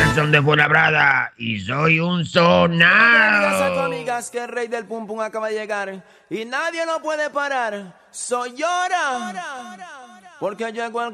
son de Fuenlabrada y soy un sonado. Amigas, que el rey del pum pum acaba de llegar y nadie lo puede parar. Soy Llora, porque llegó el